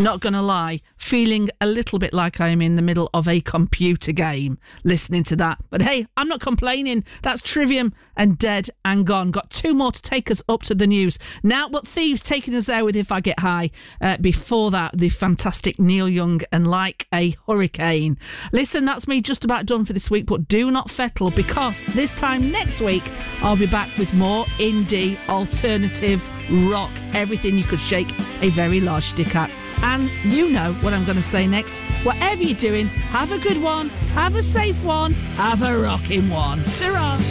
Not gonna lie, feeling a little bit like I am in the middle of a computer game listening to that. But hey, I'm not complaining. That's Trivium and Dead and Gone. Got two more to take us up to the news. Now, but Thieves taking us there with If I Get High. Before that, the fantastic Neil Young and Like a Hurricane. Listen, that's me just about done for this week, but do not fettle, because this time next week, I'll be back with more indie, alternative, rock, everything you could shake a very large stick at. And you know what I'm going to say next. Whatever you're doing, have a good one, have a safe one, have a rocking one. Ta-ra!